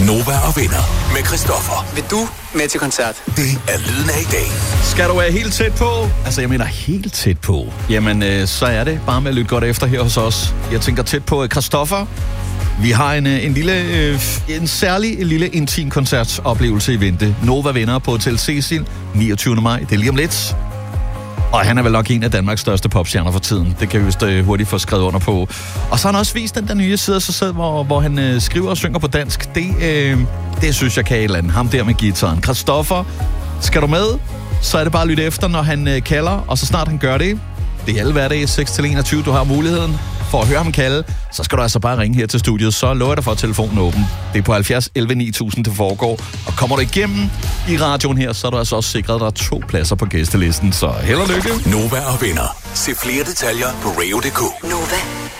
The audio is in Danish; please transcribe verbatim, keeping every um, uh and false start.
Nova og Venner med Christoffer. Vil du med til koncert? Det er lyden af i dag. Skal du være helt tæt på? Altså, jeg mener helt tæt på. Jamen, øh, så er det bare med at lytte godt efter her hos os. Jeg tænker tæt på Christoffer. Vi har en, en lille, øh, en særlig en lille intim koncertoplevelse i vente. Nova Venner på Hotel Cecil, niogtyvende maj. Det er lige om lidt. Og han er vel nok en af Danmarks største popstjerner for tiden. Det kan vi vist øh, hurtigt få skrevet under på. Og så har han også vist den der nye side af sig selv, hvor, hvor han øh, skriver og synger på dansk. Det, øh, det synes jeg kan et eller andet. Ham der med guitaren. Christoffer, skal du med? Så er det bare at lytte efter, når han øh, kalder. Og så snart han gør det, det er alle hverdage seks til enogtyve, du har muligheden for at høre ham kalde. Så skal du altså bare ringe her til studiet. Så lover jeg dig for, at telefonen er åben. Det er på halvfjerds elleve ni tusind, det foregår. Og kommer du igennem i radioen her, så er du altså også sikret, at der er to pladser på gæstelisten. Så held og lykke. Nova og Venner. Se flere detaljer på radio punktum d k. Nova.